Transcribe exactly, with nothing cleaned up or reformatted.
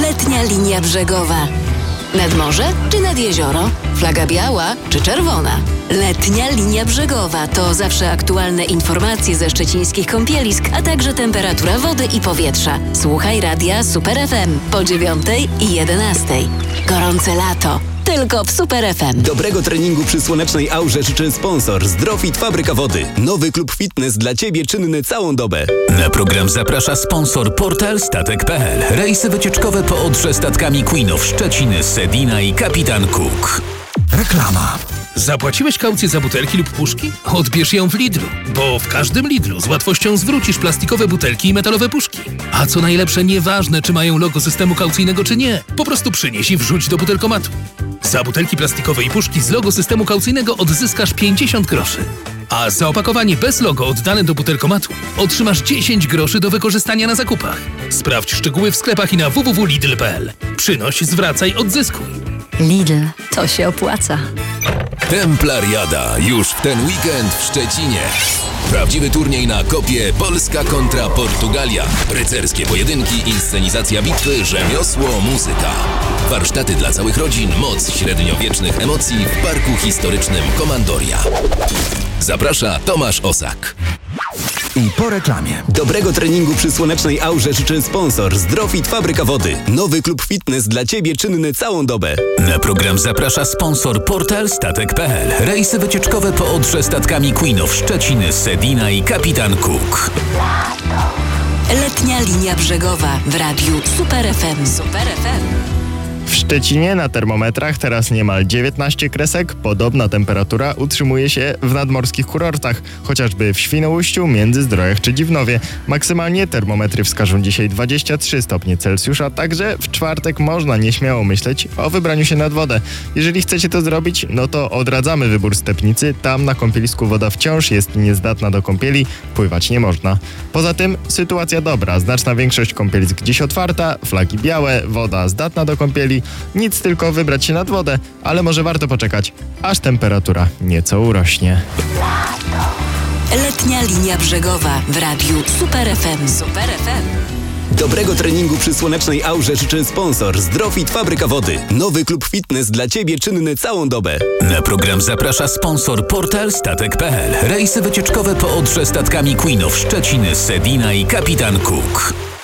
Letnia linia brzegowa. Nad morze czy nad jezioro? Flaga biała czy czerwona? Letnia linia brzegowa to zawsze aktualne informacje ze szczecińskich kąpielisk, a także temperatura wody i powietrza. Słuchaj radia Super F M po dziewiątej i jedenastej. Gorące lato. Tylko w Super F M. Dobrego treningu przy słonecznej aurze życzy sponsor Zdrofit Fabryka Wody. Nowy klub fitness dla Ciebie czynny całą dobę. Na program zaprasza sponsor portal statek kropka p l. Rejsy wycieczkowe po Odrze statkami Queenów Szczecin, Sedina i Kapitan Cook. Reklama. Zapłaciłeś kaucję za butelki lub puszki? Odbierz ją w Lidlu, bo w każdym Lidlu z łatwością zwrócisz plastikowe butelki i metalowe puszki. A co najlepsze, nieważne czy mają logo systemu kaucyjnego czy nie, po prostu przynieś i wrzuć do butelkomatu. Za butelki plastikowe i puszki z logo systemu kaucyjnego odzyskasz pięćdziesiąt groszy. A za opakowanie bez logo oddane do butelkomatu otrzymasz dziesięć groszy do wykorzystania na zakupach. Sprawdź szczegóły w sklepach i na w w w kropka lidl kropka p l. Przynoś, zwracaj, odzyskuj. Lidl, to się opłaca. Templariada już w ten weekend w Szczecinie. Prawdziwy turniej na kopie Polska kontra Portugalia. Rycerskie pojedynki, inscenizacja bitwy, rzemiosło, muzyka. Warsztaty dla całych rodzin, moc średniowiecznych emocji w Parku Historycznym Komandoria. Zaprasza Tomasz Osak. I po reklamie. Dobrego treningu przy słonecznej aurze życzy sponsor Zdrofit Fabryka Wody. Nowy klub fitness dla Ciebie czynny całą dobę. Na program zaprasza sponsor portal statek kropka p l. Rejsy wycieczkowe po Odrze statkami Queenów Szczecin, Sedina i Kapitan Cook. Letnia linia brzegowa w radiu Super F M. Super F M. W Szczecinie na termometrach teraz niemal dziewiętnaście kresek. Podobna temperatura utrzymuje się w nadmorskich kurortach, chociażby w Świnoujściu, Międzyzdrojach czy Dziwnowie. Maksymalnie termometry wskażą dzisiaj dwadzieścia trzy stopnie Celsjusza, także w czwartek można nieśmiało myśleć o wybraniu się nad wodę. Jeżeli chcecie to zrobić, no to odradzamy wybór Stepnicy. Tam na kąpielisku woda wciąż jest niezdatna do kąpieli, pływać nie można. Poza tym sytuacja dobra, znaczna większość kąpielisk dziś otwarta, flagi białe, woda zdatna do kąpieli. Nic, tylko wybrać się nad wodę, ale może warto poczekać, aż temperatura nieco urośnie. Letnia linia brzegowa w radiu Super F M. Super F M. Dobrego treningu przy słonecznej aurze życzy sponsor Zdrofit Fabryka Wody. Nowy klub fitness dla Ciebie czynny całą dobę. Na program zaprasza sponsor portal statek kropka p l. Rejsy wycieczkowe po Odrze statkami Queenów Szczecin, Sedina i Kapitan Cook.